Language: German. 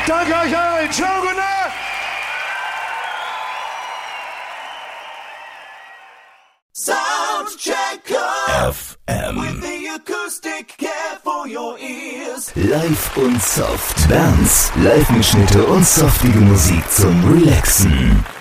Danke euch allen. Ciao, gute Nacht. Soundchecker FM with the acoustic care for your ears. Live und Soft. Bands, Live-Mitschnitte und softige Musik zum Relaxen.